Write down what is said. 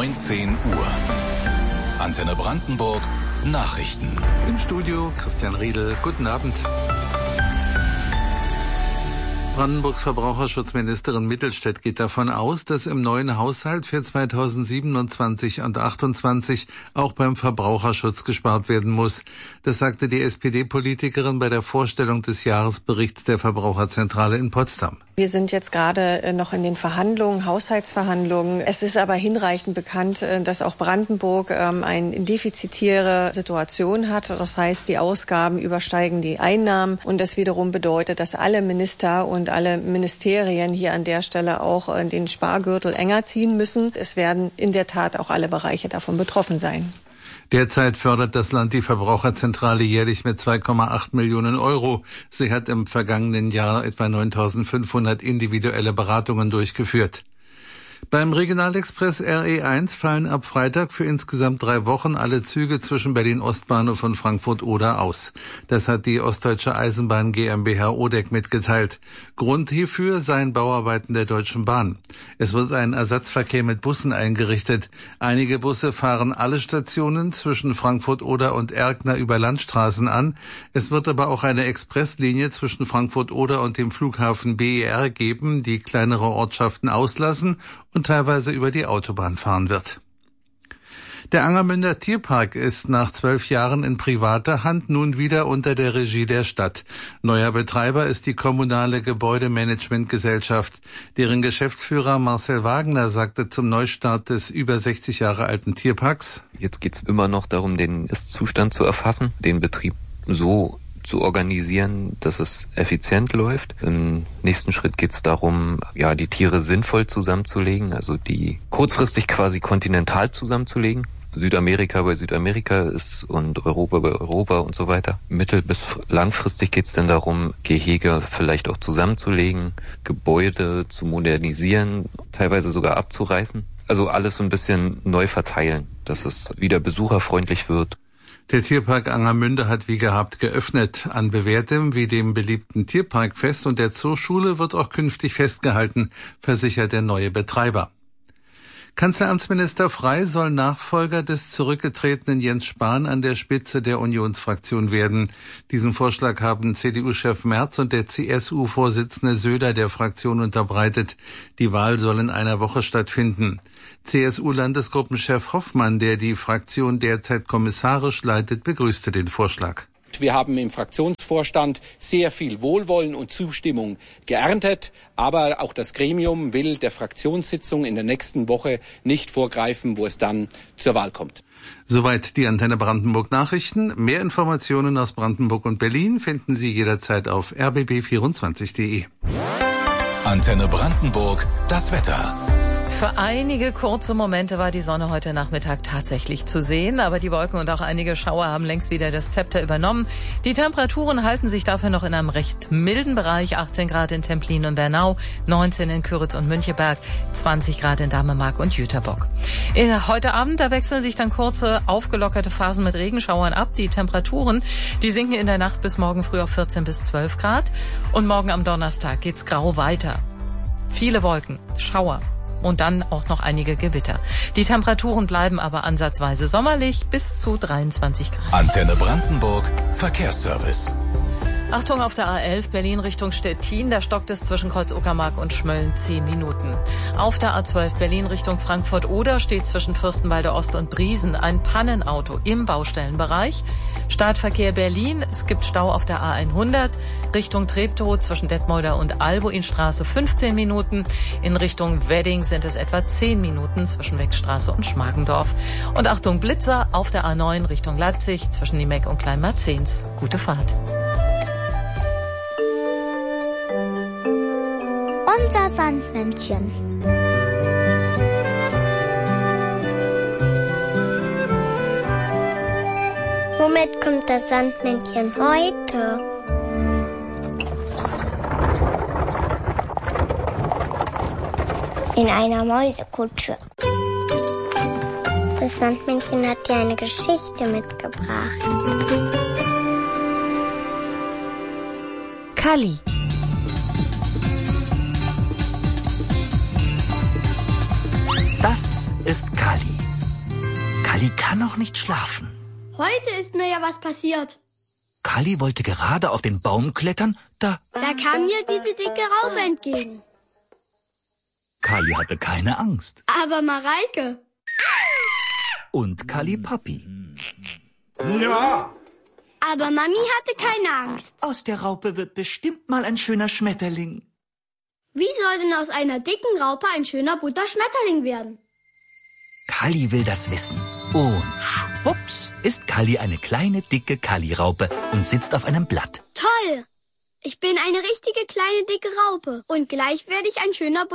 19 Uhr. Antenne Brandenburg, Nachrichten. Im Studio Christian Riedel. Guten Abend. Brandenburgs Verbraucherschutzministerin Mittelstädt geht davon aus, dass im neuen Haushalt für 2027 und 2028 auch beim Verbraucherschutz gespart werden muss. Das sagte die SPD-Politikerin bei der Vorstellung des Jahresberichts der Verbraucherzentrale in Potsdam. Wir sind jetzt gerade noch in den Verhandlungen, Haushaltsverhandlungen. Es ist aber hinreichend bekannt, dass auch Brandenburg eine defizitäre Situation hat. Das heißt, die Ausgaben übersteigen die Einnahmen. Und das wiederum bedeutet, dass alle Minister und alle Ministerien hier an der Stelle auch den Spargürtel enger ziehen müssen. Es werden in der Tat auch alle Bereiche davon betroffen sein. Derzeit fördert das Land die Verbraucherzentrale jährlich mit 2,8 Millionen Euro. Sie hat im vergangenen Jahr etwa 9.500 individuelle Beratungen durchgeführt. Beim Regionalexpress RE1 fallen ab Freitag für insgesamt 3 Wochen alle Züge zwischen Berlin-Ostbahnhof und Frankfurt-Oder aus. Das hat die Ostdeutsche Eisenbahn GmbH Odeck mitgeteilt. Grund hierfür seien Bauarbeiten der Deutschen Bahn. Es wird ein Ersatzverkehr mit Bussen eingerichtet. Einige Busse fahren alle Stationen zwischen Frankfurt-Oder und Erkner über Landstraßen an. Es wird aber auch eine Expresslinie zwischen Frankfurt-Oder und dem Flughafen BER geben, die kleinere Ortschaften auslassen und teilweise über die Autobahn fahren wird. Der Angermünder Tierpark ist nach 12 Jahren in privater Hand nun wieder unter der Regie der Stadt. Neuer Betreiber ist die kommunale Gebäudemanagementgesellschaft. Deren Geschäftsführer Marcel Wagner sagte zum Neustart des über 60 Jahre alten Tierparks: Jetzt geht es immer noch darum, den Ist-Zustand zu erfassen, den Betrieb so zu organisieren, dass es effizient läuft. Im nächsten Schritt geht es darum, die Tiere sinnvoll zusammenzulegen, also die kurzfristig quasi kontinental zusammenzulegen. Südamerika bei Südamerika ist und Europa bei Europa und so weiter. Mittel- bis langfristig geht es dann darum, Gehege vielleicht auch zusammenzulegen, Gebäude zu modernisieren, teilweise sogar abzureißen. Also alles so ein bisschen neu verteilen, dass es wieder besucherfreundlich wird. Der Tierpark Angermünde hat wie gehabt geöffnet. An bewährtem wie dem beliebten Tierparkfest und der Zooschule wird auch künftig festgehalten, versichert der neue Betreiber. Kanzleramtsminister Frey soll Nachfolger des zurückgetretenen Jens Spahn an der Spitze der Unionsfraktion werden. Diesen Vorschlag haben CDU-Chef Merz und der CSU-Vorsitzende Söder der Fraktion unterbreitet. Die Wahl soll in einer Woche stattfinden. CSU-Landesgruppenchef Hoffmann, der die Fraktion derzeit kommissarisch leitet, begrüßte den Vorschlag. Wir haben im Fraktionsvorstand sehr viel Wohlwollen und Zustimmung geerntet, aber auch das Gremium will der Fraktionssitzung in der nächsten Woche nicht vorgreifen, wo es dann zur Wahl kommt. Soweit die Antenne Brandenburg Nachrichten. Mehr Informationen aus Brandenburg und Berlin finden Sie jederzeit auf rbb24.de. Antenne Brandenburg, das Wetter. Für einige kurze Momente war die Sonne heute Nachmittag tatsächlich zu sehen, aber die Wolken und auch einige Schauer haben längst wieder das Zepter übernommen. Die Temperaturen halten sich dafür noch in einem recht milden Bereich, 18 Grad in Templin und Bernau, 19 in Küritz und Müncheberg, 20 Grad in Damemark und Jüterbock. Heute Abend, da wechseln sich dann kurze, aufgelockerte Phasen mit Regenschauern ab. Die Temperaturen, die sinken in der Nacht bis morgen früh auf 14 bis 12 Grad und morgen am Donnerstag geht's grau weiter. Viele Wolken, Schauer. Und dann auch noch einige Gewitter. Die Temperaturen bleiben aber ansatzweise sommerlich bis zu 23 Grad. Antenne Brandenburg, Verkehrsservice. Achtung auf der A11 Berlin Richtung Stettin, da stockt es zwischen Kreuz-Uckermark und Schmölln 10 Minuten. Auf der A12 Berlin Richtung Frankfurt-Oder steht zwischen Fürstenwalde Ost und Briesen ein Pannenauto im Baustellenbereich. Startverkehr Berlin, es gibt Stau auf der A100 Richtung Treptow zwischen Detmolder und Albuinstraße 15 Minuten. In Richtung Wedding sind es etwa 10 Minuten zwischen Weckstraße und Schmargendorf. Und Achtung Blitzer auf der A9 Richtung Leipzig zwischen Niemeck und Kleinmarzens. Gute Fahrt. Unser Sandmännchen. Womit kommt das Sandmännchen heute? In einer Mäusekutsche. Das Sandmännchen hat dir eine Geschichte mitgebracht. Kalli. Das ist Kalli. Kali kann noch nicht schlafen. Heute ist mir ja was passiert. Kali wollte gerade auf den Baum klettern, da kam mir diese dicke Raupe entgegen. Kali hatte keine Angst. Aber Mareike. Und Kali Papi. Ja. Aber Mami hatte keine Angst. Aus der Raupe wird bestimmt mal ein schöner Schmetterling. Wie soll denn aus einer dicken Raupe ein schöner bunter Schmetterling werden? Kali will das wissen. Und schwupps ist Kali eine kleine, dicke Kali-Raupe und sitzt auf einem Blatt. Toll! Ich bin eine richtige kleine, dicke Raupe. Und gleich werde ich ein schöner